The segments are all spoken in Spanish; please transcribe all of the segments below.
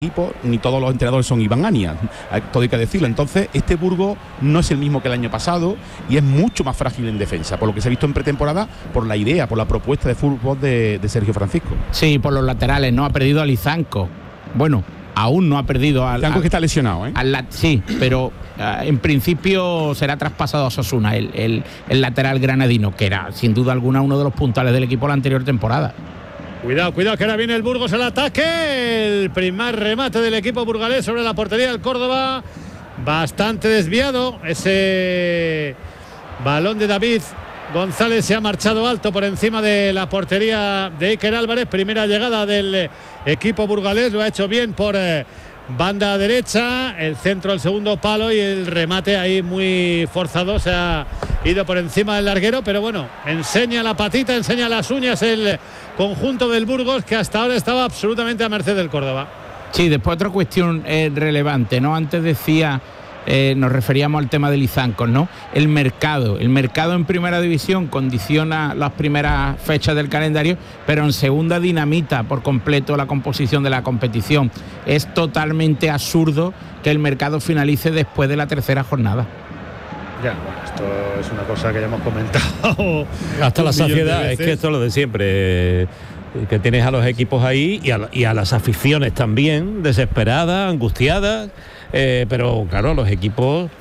equipo, ni todos los entrenadores son Iván Ania, todo hay que decirlo. Entonces este Burgos no es el mismo que el año pasado y es mucho más frágil en defensa, por lo que se ha visto en pretemporada, por la idea, por la propuesta de fútbol de Sergio Francisco. Sí, por los laterales, no ha perdido a Lizanco. Bueno, aún no ha perdido al... Lizanco que está lesionado, ¿eh? Sí, pero en principio será traspasado a Osasuna, el lateral granadino, que era sin duda alguna uno de los puntales del equipo la anterior temporada. Cuidado, que ahora viene el Burgos al ataque. El primer remate del equipo burgalés sobre la portería del Córdoba. Bastante desviado. Ese balón de David González se ha marchado alto por encima de la portería de Iker Álvarez. Primera llegada del equipo burgalés. Lo ha hecho bien por banda derecha. El centro al segundo palo y el remate ahí muy forzado. Se ha ido por encima del larguero, pero bueno, enseña la patita, enseña las uñas el conjunto del Burgos, que hasta ahora estaba absolutamente a merced del Córdoba. Sí, después otra cuestión relevante, ¿no? Antes decía, nos referíamos al tema de Lizanco, ¿no? El mercado en primera división condiciona las primeras fechas del calendario, pero en segunda dinamita por completo la composición de la competición. Es totalmente absurdo que el mercado finalice después de la tercera jornada. Ya, bueno, esto es una cosa que ya hemos comentado hasta la saciedad. Es que esto es lo de siempre, que tienes a los equipos ahí y a las aficiones también desesperadas, angustiadas, pero claro, los equipos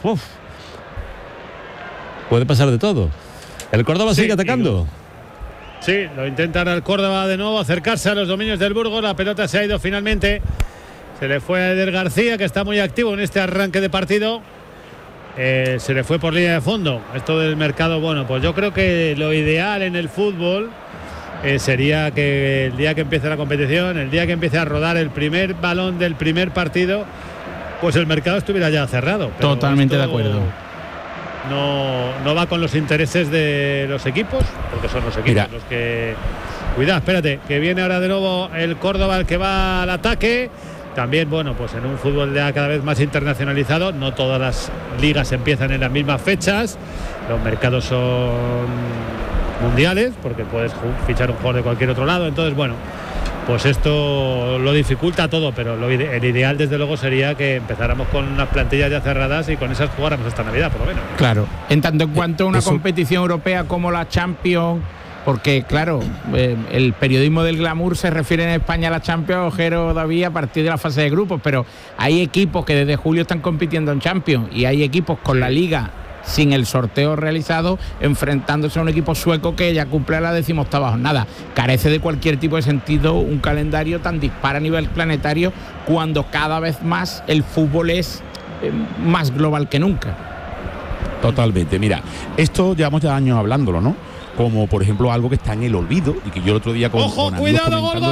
puede pasar de todo. El Córdoba sigue atacando. Sí, lo intentan al Córdoba de nuevo acercarse a los dominios del Burgos. La pelota se ha ido finalmente, se le fue a Eder García, que está muy activo en este arranque de partido. Se le fue por línea de fondo. Esto del mercado, bueno, pues yo creo que lo ideal en el fútbol sería que el día que empiece la competición, el día que empiece a rodar el primer balón del primer partido, pues el mercado estuviera ya cerrado. Pero totalmente de acuerdo. No va con los intereses de los equipos, porque son los equipos los que... Cuidado, espérate, que viene ahora de nuevo el Córdoba, el que va al ataque. También, bueno, pues en un fútbol ya cada vez más internacionalizado, no todas las ligas empiezan en las mismas fechas, los mercados son mundiales, porque puedes fichar un jugador de cualquier otro lado, entonces, bueno, pues esto lo dificulta todo, pero el ideal desde luego sería que empezáramos con unas plantillas ya cerradas y con esas jugáramos hasta Navidad, por lo menos. Claro, en tanto en cuanto a una competición europea como la Champions... Porque, claro, el periodismo del glamour se refiere en España a la Champions, Ojero, David, a partir de la fase de grupos, pero hay equipos que desde julio están compitiendo en Champions y hay equipos con la Liga sin el sorteo realizado, enfrentándose a un equipo sueco que ya cumple la 18ª jornada. Carece de cualquier tipo de sentido un calendario tan dispar a nivel planetario cuando cada vez más el fútbol es más global que nunca. Totalmente, mira, esto llevamos ya años hablándolo, ¿no? Como por ejemplo algo que está en el olvido y que yo el otro día con ¡ojo, cuidado! ¡Gol!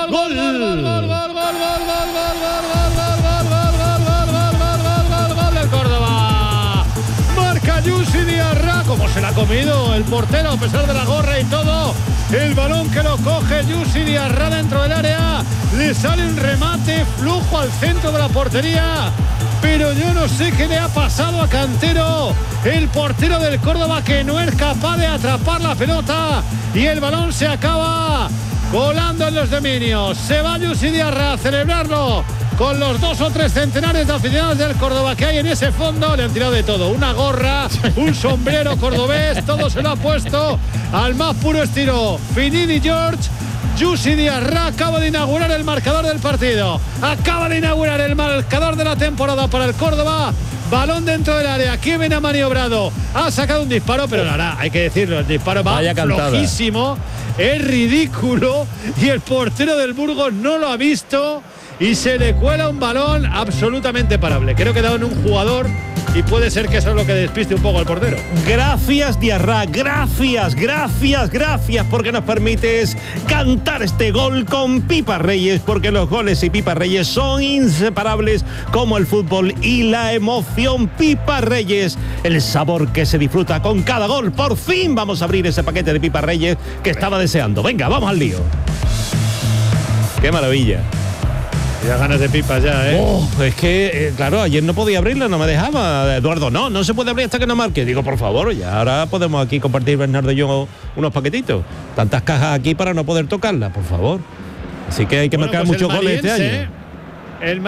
Del Córdoba. Marca Yusi Diarra. ¿Cómo se la ha comido el portero a pesar de la gorra y todo? El balón que lo coge Yusi Diarra dentro del área. Le sale un remate, flujo al centro de la portería. Pero yo no sé qué le ha pasado a Cantero, el portero del Córdoba, que no es capaz de atrapar la pelota y el balón se acaba colando en los dominios. Se va Yusi Diarra a celebrarlo con los 2 o 3 centenares de aficionados del Córdoba que hay en ese fondo. Le han tirado de todo, una gorra, un sombrero cordobés, todo se lo ha puesto al más puro estilo Finidi George. Yusi Diarra acaba de inaugurar el marcador del partido, acaba de inaugurar el marcador de la temporada para el Córdoba. Balón dentro del área, aquí viene ha maniobrado, ha sacado un disparo, pero la verdad, hay que decirlo, el disparo va flojísimo, es ridículo y el portero del Burgos no lo ha visto y se le cuela un balón absolutamente parable. Creo que ha dado en un jugador y puede ser que eso es lo que despiste un poco al portero. Gracias, Diarra, gracias, porque nos permites cantar este gol con Pipa Reyes, porque los goles y Pipa Reyes son inseparables como el fútbol y la emoción. Pipa Reyes, el sabor que se disfruta con cada gol. Por fin vamos a abrir ese paquete de Pipa Reyes que estaba deseando. Venga, vamos al lío. ¡Qué maravilla! Ya ganas de pipas ya, ¿eh? Es que, claro, ayer no podía abrirla, no me dejaba. Eduardo, no se puede abrir hasta que no marque. Digo, por favor, ya ahora podemos aquí compartir, Bernardo y yo, unos paquetitos. Tantas cajas aquí para no poder tocarla, por favor. Así que hay que marcar pues muchos goles este año. El